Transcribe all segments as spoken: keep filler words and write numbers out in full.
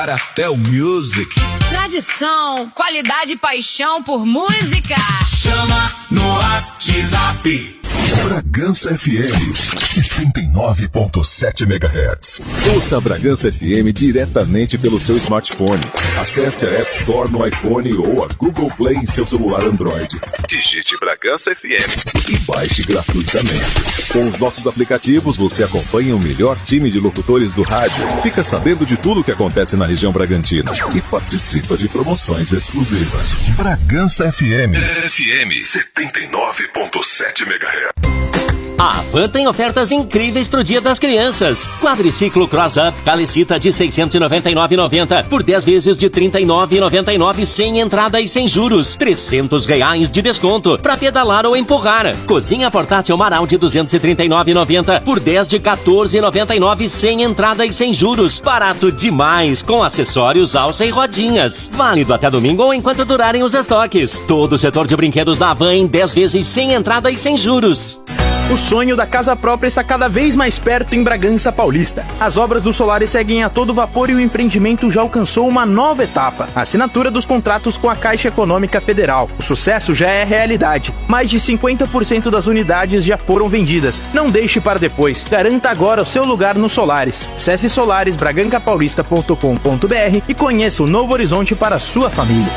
Até o Music. Tradição, qualidade e paixão por música. Chama no WhatsApp. Bragança F M setenta e nove ponto sete megahertz. Ouça a Bragança F M diretamente pelo seu smartphone. Acesse a App Store no iPhone ou a Google Play em seu celular Android. Digite Bragança F M e baixe gratuitamente. Com os nossos aplicativos, você acompanha o melhor time de locutores do rádio, fica sabendo de tudo o que acontece na região Bragantina e participa de promoções exclusivas. Bragança F M. F M setenta e nove ponto sete megahertz. A Van tem ofertas incríveis pro Dia das Crianças. Quadriciclo Cross Up Calicita de seiscentos e noventa e nove reais e noventa centavos por dez vezes de trinta e nove reais e noventa e nove centavos sem entrada e sem juros. trezentos reais de desconto para pedalar ou empurrar. Cozinha portátil Marau de duzentos e trinta e nove reais e noventa centavos por dez de quatorze reais e noventa e nove centavos sem entrada e sem juros. Barato demais, com acessórios, alça e rodinhas. Válido até domingo ou enquanto durarem os estoques. Todo o setor de brinquedos da Van em dez vezes sem entrada e sem juros. O sonho da casa própria está cada vez mais perto em Bragança Paulista. As obras do Solaris seguem a todo vapor e o empreendimento já alcançou uma nova etapa. A assinatura dos contratos com a Caixa Econômica Federal. O sucesso já é realidade. Mais de cinquenta por cento das unidades já foram vendidas. Não deixe para depois. Garanta agora o seu lugar no Solaris. Acesse solares braganca paulista ponto com ponto b r e conheça o novo horizonte para a sua família.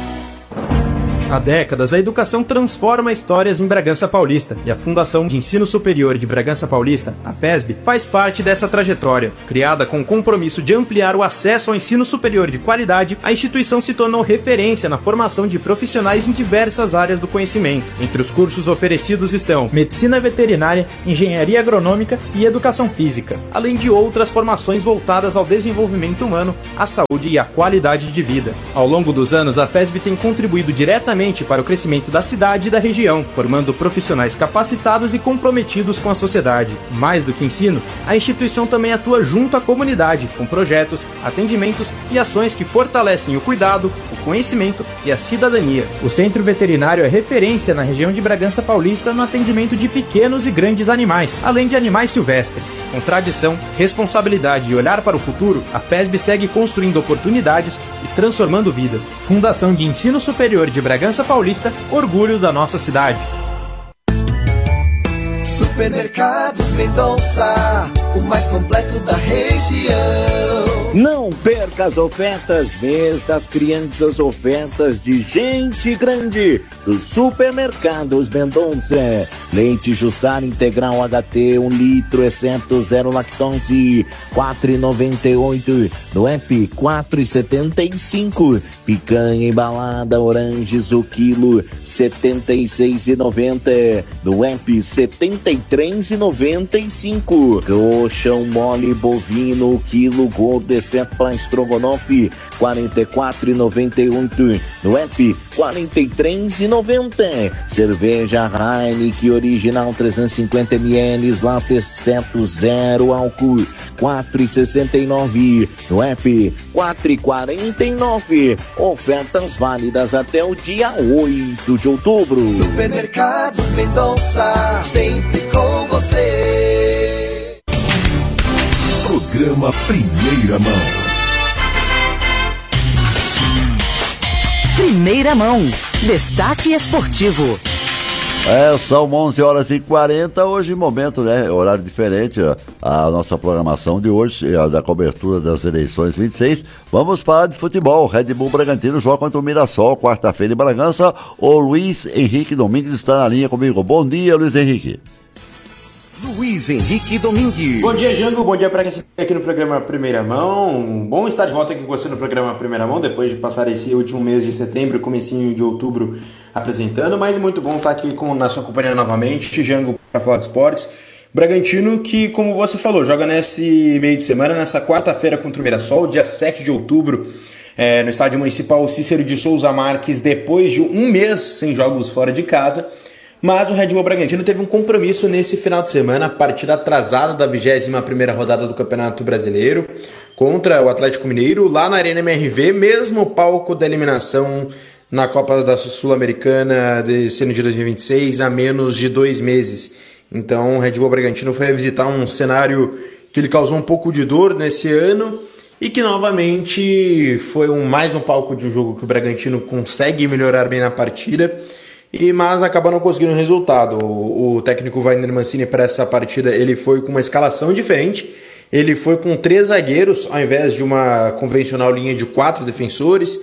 Há décadas, a educação transforma histórias em Bragança Paulista e a Fundação de Ensino Superior de Bragança Paulista, a FESB, faz parte dessa trajetória. Criada com o compromisso de ampliar o acesso ao ensino superior de qualidade, a instituição se tornou referência na formação de profissionais em diversas áreas do conhecimento. Entre os cursos oferecidos estão Medicina Veterinária, Engenharia Agronômica e Educação Física, além de outras formações voltadas ao desenvolvimento humano, à saúde e à qualidade de vida. Ao longo dos anos, a FESB tem contribuído diretamente para o crescimento da cidade e da região, formando profissionais capacitados e comprometidos com a sociedade. Mais do que ensino, a instituição também atua junto à comunidade, com projetos, atendimentos e ações que fortalecem o cuidado, o conhecimento e a cidadania. O Centro Veterinário é referência na região de Bragança Paulista no atendimento de pequenos e grandes animais, além de animais silvestres. Com tradição, responsabilidade e olhar para o futuro, a FESB segue construindo oportunidades e transformando vidas. Fundação de Ensino Superior de Bragança Paulista, orgulho da nossa cidade. Supermercados Mendonça, o mais completo da região. Não perca as ofertas mês das crianças, ofertas de gente grande dos Supermercados Mendonça. Leite Jussara integral H T, um litro, exceto zero lactose, quatro reais e noventa e oito centavos. No app, quatro reais e setenta e cinco centavos. Picanha embalada Oranges, o quilo, setenta e seis reais e noventa centavos. No app, setenta e três reais e noventa e cinco centavos. Coxão mole bovino, o quilo gordo, exceto para estrogonofe, quarenta e quatro reais e noventa e oito centavos. No app, quarenta e três reais e noventa centavos. Cerveja Heineken original trezentos e cinquenta mililitros, lata exceto zero álcool, quatro reais e sessenta e nove centavos. No app, quatro reais e quarenta e nove centavos. Ofertas válidas até o dia oito de outubro. Supermercados Mendonça, sempre com você. Programa Primeira Mão. Primeira Mão, destaque esportivo. É, são onze horas e quarenta, hoje momento, né, horário diferente, ó, a nossa programação de hoje, a da cobertura das eleições vinte e seis, vamos falar de futebol. Red Bull Bragantino joga contra o Mirassol, quarta-feira em Bragança. O Luiz Henrique Domingues está na linha comigo. Bom dia, Luiz Henrique. Luiz Henrique Domingues. Bom dia, Jango. Bom dia para quem está aqui no programa Primeira Mão. Bom estar de volta aqui com você no programa Primeira Mão, depois de passar esse último mês de setembro, comecinho de outubro apresentando, mas muito bom estar aqui com, na sua companhia novamente, Jango, para falar de esportes. Bragantino que, como você falou, joga nesse meio de semana, nessa quarta-feira contra o Mirassol, dia sete de outubro, é, no estádio municipal Cícero de Souza Marques, depois de um mês sem jogos fora de casa. Mas o Red Bull Bragantino teve um compromisso nesse final de semana, partida atrasada da vigésima primeira rodada do Campeonato Brasileiro, contra o Atlético Mineiro, lá na Arena M R V, mesmo palco da eliminação na Copa da Sul-Americana desse ano de dois mil e vinte e seis, há menos de dois meses. Então o Red Bull Bragantino foi visitar um cenário que ele causou um pouco de dor nesse ano, e que novamente foi um, mais um palco de um jogo que o Bragantino consegue melhorar bem na partida, e, mas acaba não conseguindo o resultado. O, o técnico Wagner Mancini para essa partida ele foi com uma escalação diferente, ele foi com três zagueiros ao invés de uma convencional linha de quatro defensores,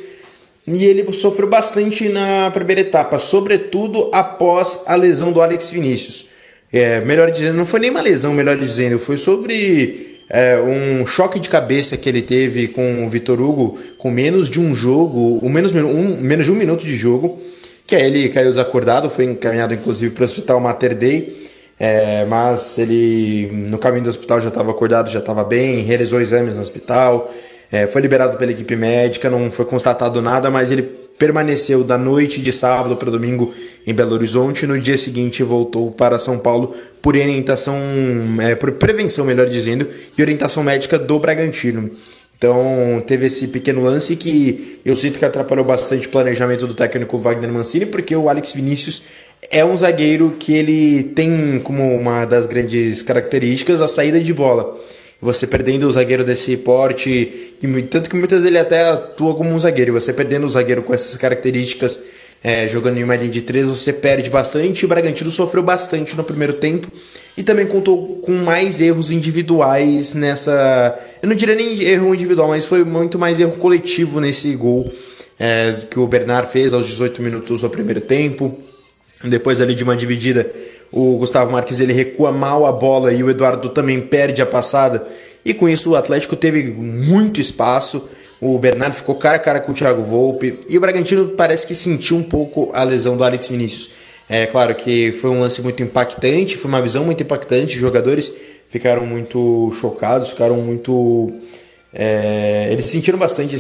e ele sofreu bastante na primeira etapa, sobretudo após a lesão do Alex Vinícius. É, melhor dizendo, não foi nem uma lesão, melhor dizendo, foi sobre... É, um choque de cabeça que ele teve com o Vitor Hugo com menos de um jogo, um, menos, um, menos de um minuto de jogo, que aí ele caiu desacordado, foi encaminhado inclusive para o hospital Mater Dei, é, mas ele no caminho do hospital já estava acordado, já estava bem, realizou exames no hospital, é, foi liberado pela equipe médica, não foi constatado nada, mas ele permaneceu da noite de sábado para domingo em Belo Horizonte, no dia seguinte voltou para São Paulo por orientação, é, por prevenção, melhor dizendo, e orientação médica do Bragantino. Então teve esse pequeno lance que eu sinto que atrapalhou bastante o planejamento do técnico Wagner Mancini, porque o Alex Vinícius é um zagueiro que ele tem como uma das grandes características a saída de bola. Você perdendo o zagueiro desse porte, tanto que muitas vezes ele até atua como um zagueiro, você perdendo o zagueiro com essas características, é, jogando em uma linha de três, você perde bastante. O Bragantino sofreu bastante no primeiro tempo e também contou com mais erros individuais nessa... Eu não diria nem erro individual, mas foi muito mais erro coletivo nesse gol é, que o Bernard fez aos dezoito minutos do primeiro tempo. Depois ali de uma dividida, o Gustavo Marques ele recua mal a bola e o Eduardo também perde a passada, e com isso o Atlético teve muito espaço. O Bernardo ficou cara a cara com o Thiago Volpe, e o Bragantino parece que sentiu um pouco a lesão do Alex Vinícius. É claro que foi um lance muito impactante, foi uma visão muito impactante, os jogadores ficaram muito chocados, ficaram muito... É, eles sentiram bastante